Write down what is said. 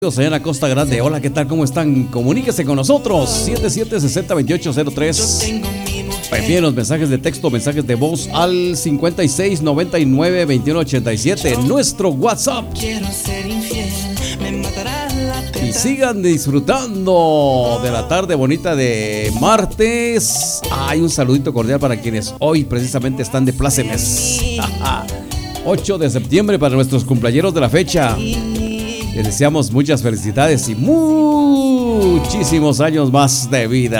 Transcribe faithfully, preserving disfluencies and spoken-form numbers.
Allá en la Costa Grande. Hola, ¿qué tal? ¿Cómo están? Comuníquese con nosotros. siete siete seis cero dos ocho cero tres. Envíen los mensajes de texto, mensajes de voz al cincuenta y seis noventa y nueve veintiuno ochenta y siete. Nuestro WhatsApp. Y sigan disfrutando de la tarde bonita de martes. Hay un saludito cordial para quienes hoy precisamente están de plácemes. ocho de septiembre para nuestros cumpleañeros de la fecha. Les deseamos muchas felicidades y muchísimos años más de vida.